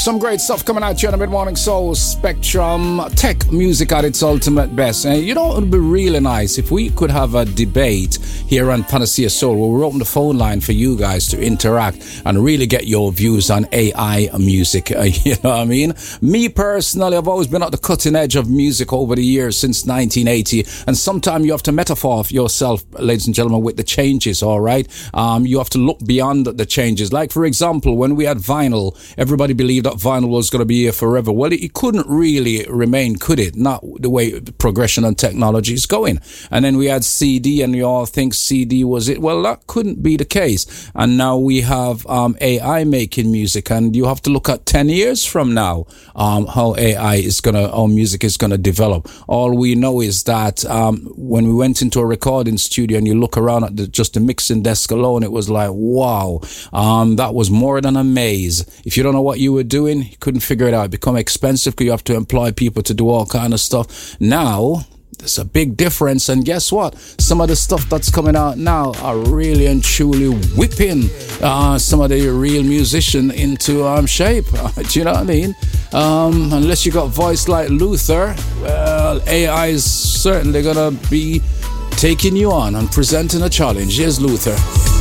Some great stuff coming out here on the Mid-Morning Soul Spectrum. Tech music at its ultimate best. And you know, it would be really nice if we could have a debate here on Panacea Soul where we open the phone line for you guys to interact and really get your views on AI music. You know what I mean? Me personally, I've always been at the cutting edge of music over the years since 1980. And sometimes you have to metaphor yourself, ladies and gentlemen, with the changes, all right? You have to look beyond the changes. Like, for example, when we had vinyl, everybody believed that vinyl was going to be here forever. Well, it couldn't really remain, could it? Not the way progression and technology is going. And then we had CD, and you all think CD was it. Well, that couldn't be the case. And now we have AI making music, and you have to look at 10 years from now how how music is going to develop. All we know is that when we went into a recording studio and you look around at just the mixing desk alone, it was like, wow, that was more than a maze. If you don't know what you were doing, you couldn't figure it out. It become expensive because you have to employ people to do all kind of stuff. Now, there's a big difference, and guess what? Some of the stuff that's coming out now are really and truly whipping some of the real musician into shape. Do you know what I mean? Unless you got voice like Luther, well, AI is certainly gonna be taking you on and presenting a challenge. Here's Luther.